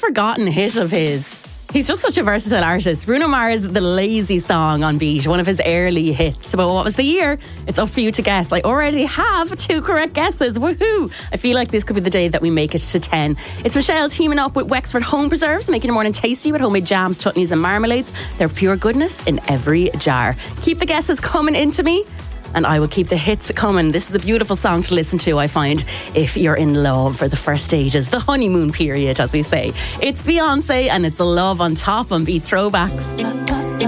forgotten hit of his. He's just such a versatile artist. Bruno Mars, The Lazy Song on Beat, one of his early hits. But what was the year? It's up for you to guess. I already have 2 correct guesses. Woohoo! I feel like this could be the day that we make it to 10. It's Michelle teaming up with Wexford Home Preserves, making your morning tasty with homemade jams, chutneys and marmalades. They're pure goodness in every jar. Keep the guesses coming into me, and I will keep the hits coming. This is a beautiful song to listen to, I find, if you're in love for the first stages, the honeymoon period, as we say. It's Beyonce, and it's Love on Top on Beat Throwbacks.